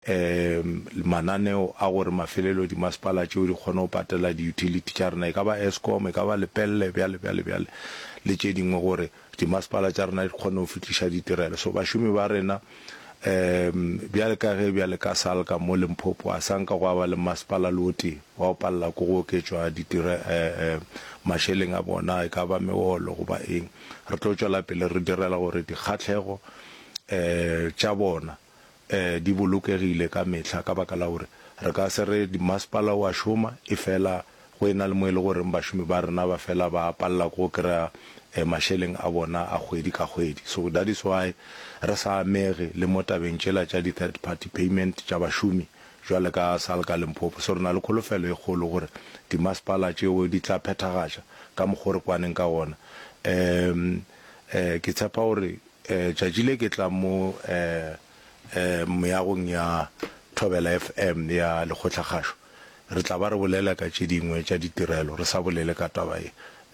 mananeo a gore mafelelo di masepala tšeo di kgona go patela di-utility tša rena e ka ba Eskom e ka ba lepelle bjale le tše dingwe gore di masepala tša rena di kgone go fitliša ditirelo. So bašomi ba rena bjale ka salka mo Limpopo a sanka go ba le masepala le o tee wa go palela ko go oketšwa mašeleng a bona e ka ba meolo goba eng. Re tlo tšwela pele re direla gore dikgatlhego tša bona di bolokegile ka mehla ka baka la gore re ka se re masepala wa šoma e fela go ena le mo e le gore bašomi ba rena ba fela ba palela go kry-a mašeleng a bona a kgwedi ka kgwedi. So that is why re sa amege le mo tabeng tšela tša di-third party payment tša bašomi jwale ka Salka Limpopo. So re na le kholofelo e kgolo gore dimasepala tšeo di tla phethagatša ka mokgwa re kwaneng ka gona. Ke tshepa gore tšatši le ke tla mo meagong ya Thobela FM ya Lekgotlagašo re tla ba re bolela ka tše dingwe tša ditirelo re sa bolele ka taba e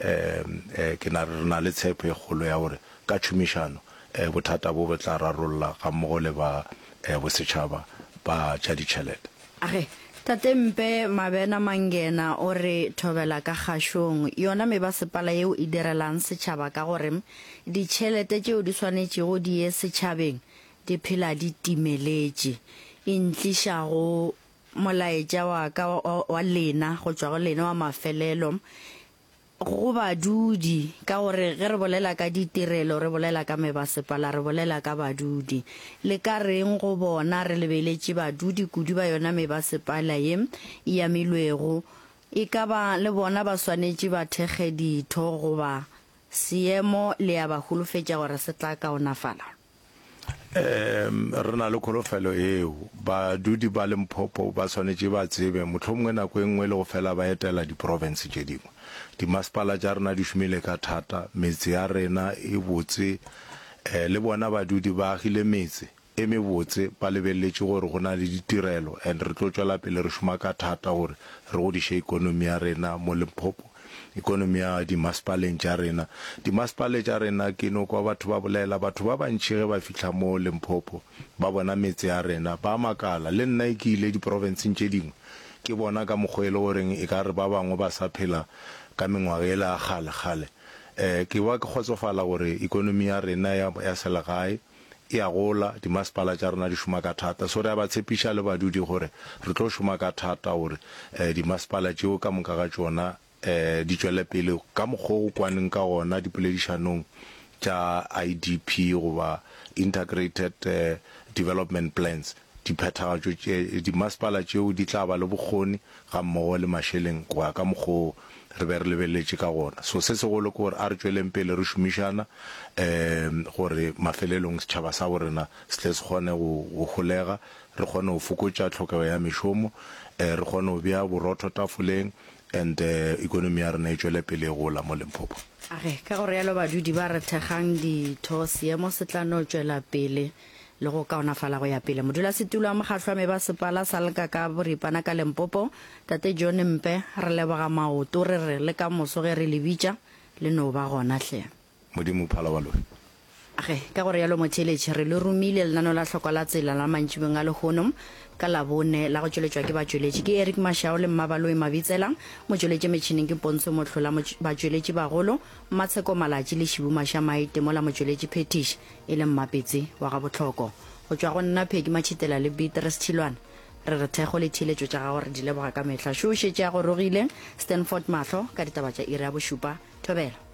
ke na re na le tshepo e kgolo ya gore ka tšhomišano bothata bo bo tla rarolola ga mmogo le ba bosetšhaba ba tša ditšhelete. Age Tate Mpe Mabena Mangena o re Thobela ka kgašong yona mebasepala yeo e direlang setšhaba ka gore ditšhelete tšeo di swanetšego di ye setšhabeng di phela di timeletše e ntlišago molaetša wa ka wa lena go tšwa go lena wa mafelelo go badudi ka gore ge re bolela ka ditirelo re bolela ka mebasepala re bolela ka badudi le ka reng go bona re lebeletše badudi kudu ba yona mebasepala ye ya milwego e ka ba le bona ba swanetše ba thekge ditho goba seemo le ya ba holofetša gore se tla kaonafala. Re na le kholofelo eo badudi ba Limpopo ba swanetše ba tsebe mohlomongwe nako e nngwe le go fela ba etela diprovince tše dingwe dimasepala tša rena di šomile ka thata metse ya rena e botse le bona badudi ba agile metse e mebotse ba lebeletse gore go na le ditirelo and re tlo tšwela pele re šoma ka thata gore re godiše ikonomi ya rena mo Limpopo ikonomi ya dimasepaleng tša rena. Dimasepale tša rena ke no kwa batho ba bolela batho ba bantši ge ba fihla mo Limpopo ba bona metse ya rena ba makala le nna ke ile diprovinceng tše dingwe ke bona ka mokgwa e le goreng e ka re ba bangwe ba sa phela ka mengwaga e la kgale ke wa ke kgotsofala gore ikonomi ya rena ya selegae e a gola dimasepala tša rena di šoma ka thata so re a ba tshepiša le badudi gore re tlo šoma ka thata gore dimasepala tšeo ka moka ga tšona di tšwele pele ka mokgwa go kwaneng ka gona dipoledišanong tša IDP goba integrated development plans diphethagatšo dimasepala tšeo di tla ba le bokgoni ga mmogo le mašeleng go ya ka mokgwa re be re lebeletše ka gona. So se segolo ke gore a re tšweleng pele re šomišana gore mafelelong setšhaba sa borena se tle se kgone go golega re kgone go fokotša tlhokego ya mešomo re kgone go bea borotho tafoleng and ikonomi ya rena e tšwele pele e gola mo Limpopo. Age ka gore yalo badudi ba re thekgang ditho seemo se tla no tšwela pele le go kaonafala go ya pele. Modulasetulo wa mokgahlwa wa mebasepala Salka ka boripana ka Limpopo Tate John Mpe re leboga maoto re re le ka moso ge re le bitša le no ba gona hle Modimo phala wa lona. Age ka gore yalo motheletše re le romile lenano la hlokwa la tsela la mantšhibeng a lehono ka labone la go tšweletšwa ke batšweletši ke Eric Mashao le Mmabaloi Mabitselang motšweletše metšhineng ke Pontsho Motlhola batšweletši bagolo Matsheko Malatši le Šibu Mašamaite mola motšweletši Phetiš e le Mmapetse wa ga botlhoko go tšwa go nna Pheki Matšhitela le Beatrice Tšhilwana re re thekgo le thiletšo tša gago re di leboga ka mehla šošetše ya go rogile Stanford Mahlo ka ditaba tša iri ya bošupa Thobela.